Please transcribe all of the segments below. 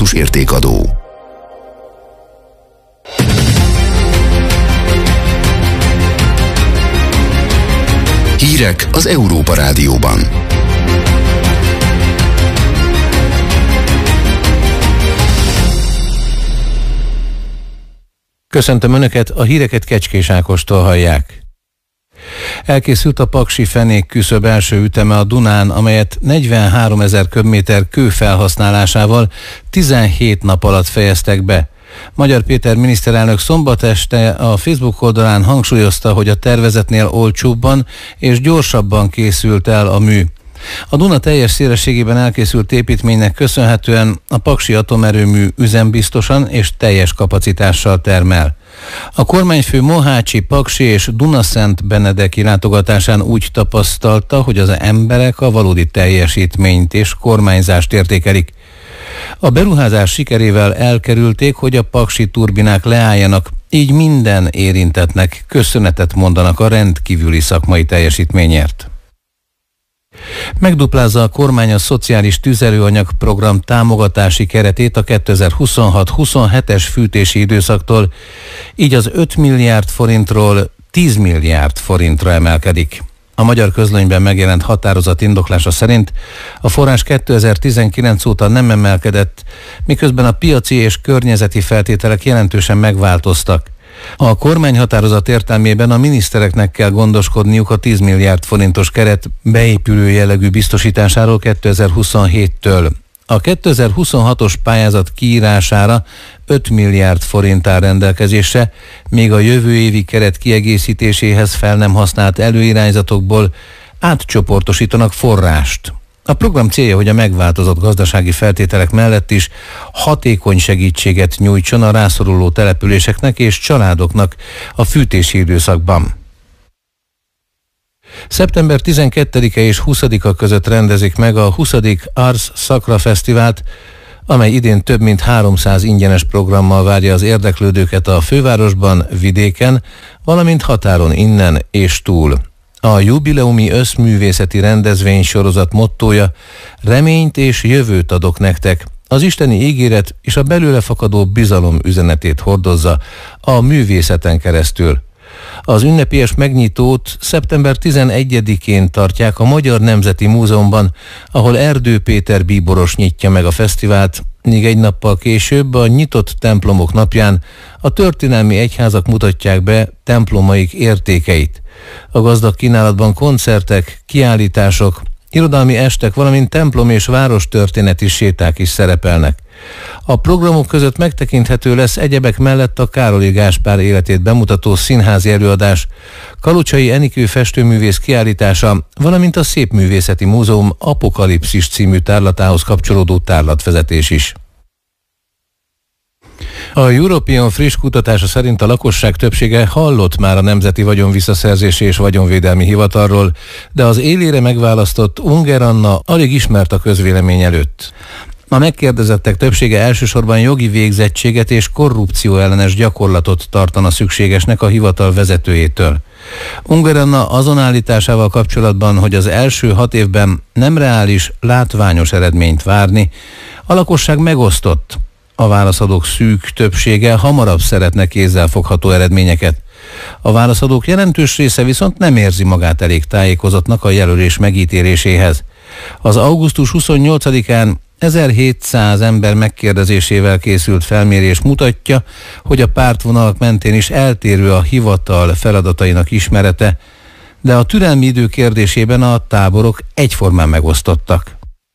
automatikus értékadó. Hírek az Európa Rádióban. Köszöntöm Önöket, a híreket Kecskés Ákostól hallják. Elkészült a paksi fenék küszöb első üteme a Dunán, amelyet 43 000 köbméter kő felhasználásával 17 nap alatt fejeztek be. Magyar Péter miniszterelnök szombat este a Facebook oldalán hangsúlyozta, hogy a tervezetnél olcsóbban és gyorsabban készült el a mű. A Duna teljes szélességében elkészült építménynek köszönhetően a paksi atomerőmű üzembiztosan és teljes kapacitással termel. A kormányfő Mohácsi, Paksi és Dunaszent-Benedeki látogatásán úgy tapasztalta, hogy az emberek a valódi teljesítményt és kormányzást értékelik. A beruházás sikerével elkerülték, hogy a paksi turbinák leálljanak, így minden érintettnek köszönetet mondanak a rendkívüli szakmai teljesítményért. Megduplázza a kormány a szociális tüzelőanyag program támogatási keretét a 2026-27-es fűtési időszaktól, így az 5 milliárd forintról 10 milliárd forintra emelkedik. A Magyar Közlönyben megjelent határozat indoklása szerint a forrás 2019 óta nem emelkedett, miközben a piaci és környezeti feltételek jelentősen megváltoztak. A kormányhatározat értelmében a minisztereknek kell gondoskodniuk a 10 milliárd forintos keret beépülő jellegű biztosításáról 2027-től. A 2026-os pályázat kiírására 5 milliárd forint áll rendelkezésre, míg a jövő évi keret kiegészítéséhez fel nem használt előirányzatokból átcsoportosítanak forrást. A program célja, hogy a megváltozott gazdasági feltételek mellett is hatékony segítséget nyújtson a rászoruló településeknek és családoknak a fűtési időszakban. Szeptember 12-e és 20-a között rendezik meg a 20. Ars Sacra Fesztivált, amely idén több mint 300 ingyenes programmal várja az érdeklődőket a fővárosban, vidéken, valamint határon innen és túl. A jubileumi összművészeti rendezvény sorozat mottója: reményt és jövőt adok nektek. Az isteni ígéret és a belőle fakadó bizalom üzenetét hordozza a művészeten keresztül. Az ünnepélyes megnyitót szeptember 11-én tartják a Magyar Nemzeti Múzeumban, ahol Erdő Péter bíboros nyitja meg a fesztivált, míg egy nappal később a nyitott templomok napján a történelmi egyházak mutatják be templomaik értékeit. A gazdag kínálatban koncertek, kiállítások, irodalmi estek, valamint templom és várostörténeti séták is szerepelnek. A programok között megtekinthető lesz egyebek mellett a Károli Gáspár életét bemutató színházi előadás, Kalucsai Enikő festőművész kiállítása, valamint a Szépművészeti Múzeum Apokalipszis című tárlatához kapcsolódó tárlatvezetés is. A European friss kutatása szerint a lakosság többsége hallott már a Nemzeti Vagyonvisszaszerzési és Vagyonvédelmi Hivatalról, de az élére megválasztott Unger Anna alig ismert a közvélemény előtt. A megkérdezettek többsége elsősorban jogi végzettséget és korrupció ellenes gyakorlatot tartana szükségesnek a hivatal vezetőjétől. Unger Anna azon állításával kapcsolatban, hogy az első 6 évben nem reális, látványos eredményt várni, a lakosság megosztott. A válaszadók szűk többsége hamarabb szeretne kézzelfogható eredményeket. A válaszadók jelentős része viszont nem érzi magát elég tájékozottnak a jelölés megítéléséhez. Az augusztus 28-án 1700 ember megkérdezésével készült felmérés mutatja, hogy a pártvonalak mentén is eltérő a hivatal feladatainak ismerete, de a türelmi idő kérdésében a táborok egyformán megosztottak.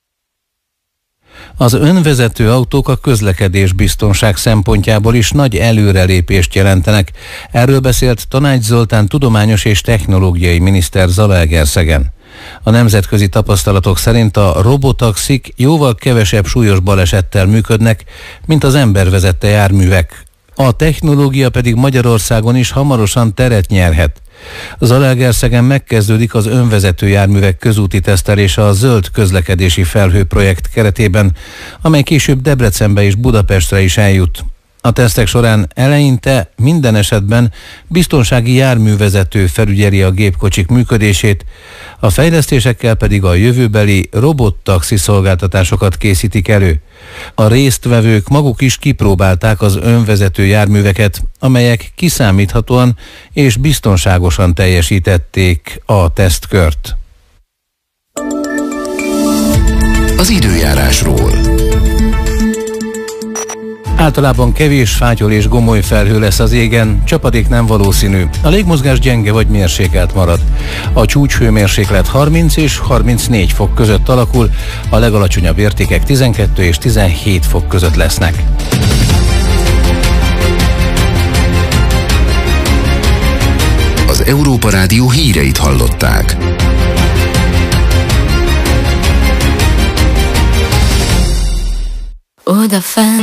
Az önvezető autók a közlekedés biztonság szempontjából is nagy előrelépést jelentenek. Erről beszélt Tanács Zoltán tudományos és technológiai miniszter Zalaegerszegen. A nemzetközi tapasztalatok szerint a robotaxik jóval kevesebb súlyos balesettel működnek, mint az embervezette járművek. A technológia pedig Magyarországon is hamarosan teret nyerhet. Zalaegerszegen megkezdődik az önvezető járművek közúti tesztelése a Zöld Közlekedési Felhő projekt keretében, amely később Debrecenbe és Budapestre is eljut. A tesztek során eleinte minden esetben biztonsági járművezető felügyeli a gépkocsik működését, a fejlesztésekkel pedig a jövőbeli robottaxi szolgáltatásokat készítik elő. A résztvevők maguk is kipróbálták az önvezető járműveket, amelyek kiszámíthatóan és biztonságosan teljesítették a tesztkört. Az időjárásról. Általában kevés fátyol és gomoly felhő lesz az égen, csapadék nem valószínű. A légmozgás gyenge vagy mérsékelt marad. A csúcshőmérséklet 30 és 34 fok között alakul, a legalacsonyabb értékek 12 és 17 fok között lesznek. Az Európa Rádió híreit hallották. Odafenn